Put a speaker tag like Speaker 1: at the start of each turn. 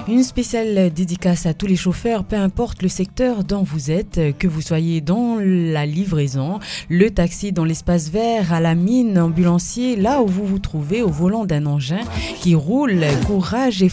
Speaker 1: Une spéciale dédicace à tous les chauffeurs, peu importe le secteur dont vous êtes, que vous soyez dans la livraison, le taxi, dans l'espace vert, à la mine, ambulancier, là où vous vous trouvez au volant d'un engin qui roule. Courage et